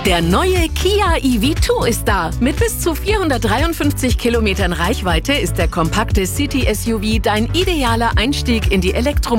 Der neue Kia EV2 ist da. Mit bis zu 453 Kilometern Reichweite ist der kompakte City-SUV dein idealer Einstieg in die Elektromobilität.